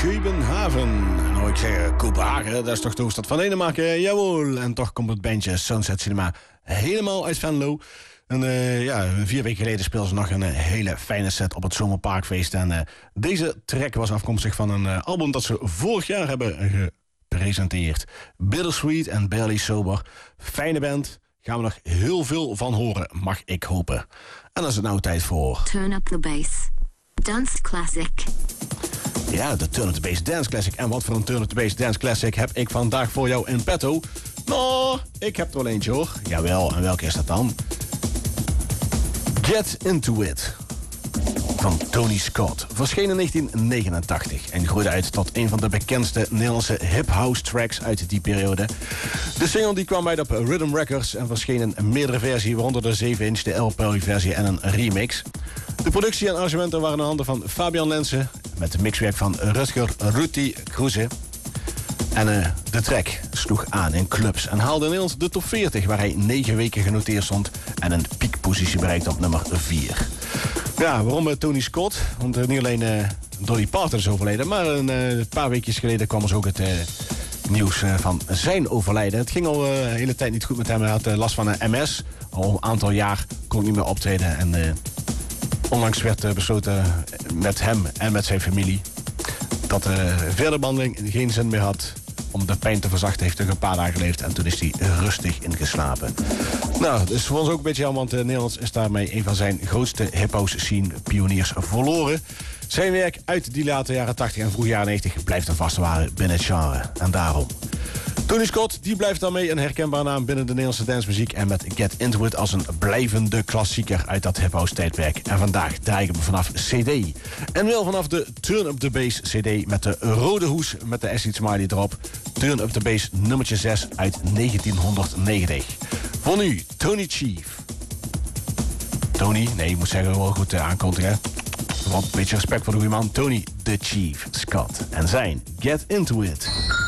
Kopenhagen. En hoor ik zeggen, Kopenhagen, dat is toch de hoofdstad van Denemarken? Jawel. En toch komt het bandje Sunset Cinema helemaal uit Venlo. En 4 weken geleden speelden ze nog een hele fijne set op het Zomerparkfeest. En deze track was afkomstig van een album dat ze vorig jaar hebben gepresenteerd. Bittersweet en Barely Sober. Fijne band. Gaan we nog heel veel van horen, mag ik hopen. En dan is het nou tijd voor... Turn Up The Bass. Dance Classic. Ja, de Turn Up The Bass Dance Classic. En wat voor een Turn Up The Bass Dance Classic heb ik vandaag voor jou in petto? Nou, ik heb er wel eentje hoor. Jawel, en welke is dat dan? Get Into It van Tony Scott. Verscheen in 1989 en groeide uit tot een van de bekendste Nederlandse hip-house tracks uit die periode. De single die kwam uit op Rhythm Records en verscheen in meerdere versies, waaronder de 7-inch, de LP-versie en een remix. De productie en arrangementen waren in handen van Fabian Lensen, met de mixwerk van Rutger Ruti Kroeze. En de track sloeg aan in clubs en haalde in Nederland de top 40... waar hij 9 weken genoteerd stond en een piekpositie bereikte op nummer 4. Ja, waarom Tony Scott? Want niet alleen Dolly Parton is overleden... maar een paar weekjes geleden kwam er ook het nieuws van zijn overlijden. Het ging al de hele tijd niet goed met hem. Hij had last van een MS. Al een aantal jaar kon hij niet meer optreden. En onlangs werd besloten met hem en met zijn familie... dat verder behandeling geen zin meer had om de pijn te verzachten. Heeft hij een paar dagen geleefd en toen is hij rustig ingeslapen. Nou, dus voor ons ook een beetje jammer, want Nederlands is daarmee een van zijn grootste hip-house scene pioniers verloren. Zijn werk uit die late jaren 80 en vroeg jaren 90 blijft een vaste waarde binnen het genre. En daarom... Tony Scott die blijft daarmee een herkenbare naam binnen de Nederlandse dancemuziek... en met Get Into It als een blijvende klassieker uit dat hip-house tijdperk. En vandaag draai ik hem vanaf CD. En wel vanaf de Turn Up The Bass CD met de rode hoes met de acid smiley erop. Turn Up The Bass nummertje 6 uit 1990. Voor nu, Tony Chief. Tony, nee, je moet zeggen, wel goed aankondigen. Want een beetje respect voor de goede man. Tony the Chief Scott. En zijn Get Into It.